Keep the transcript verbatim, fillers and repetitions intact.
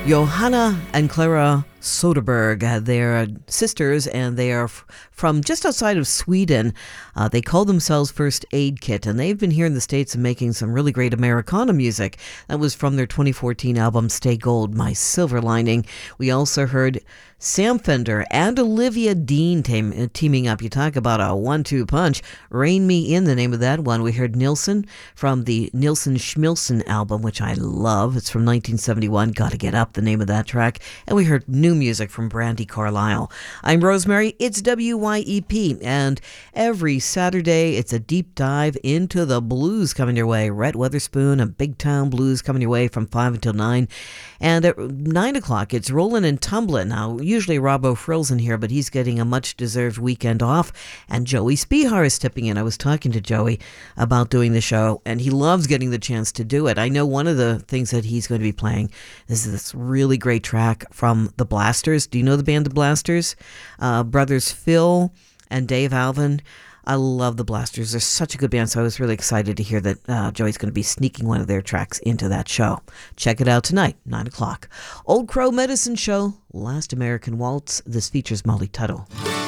Johanna and Clara Soderberg. Uh, they're sisters, and they are f- from just outside of Sweden. Uh, they call themselves First Aid Kit, and they've been here in the States and making some really great Americana music. That was from their twenty fourteen album, Stay Gold, My Silver Lining. We also heard Sam Fender and Olivia Dean team, teaming up. You talk about a one two punch. Rain Me In, the name of that one. We heard Nilsson from the Nilsson Schmilsson album, which I love. It's from nineteen seventy-one. Gotta Get Up, the name of that track. And we heard new music from Brandy Carlisle. I'm Rosemary. It's W Y E P. And every Saturday, it's a deep dive into the blues coming your way. Rhett Weatherspoon and Big Town Blues coming your way from five until nine. And at nine o'clock, it's Rollin' and Tumblin'. Now, usually Robbo Frill's in here, but he's getting a much-deserved weekend off. And Joey Spihar is tipping in. I was talking to Joey about doing the show, and he loves getting the chance to do it. I know one of the things that he's going to be playing is this really great track from the Blasters. Do you know the band The Blasters? Uh, brothers Phil and Dave Alvin. I love the Blasters. They're such a good band, so I was really excited to hear that uh, Joey's going to be sneaking one of their tracks into that show. Check it out tonight, nine o'clock. Old Crow Medicine Show, Last American Waltz. This features Molly Tuttle.